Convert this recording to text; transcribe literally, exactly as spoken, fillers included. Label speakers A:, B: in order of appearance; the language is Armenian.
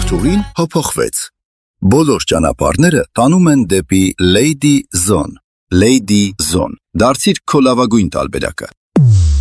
A: երթուղին փոփոխվեց։ Բոլոր ճանապարհները տանում են դեպի Lady Zone։ Lady Zone։ Դարձիր քո լավագույն տարբերակը։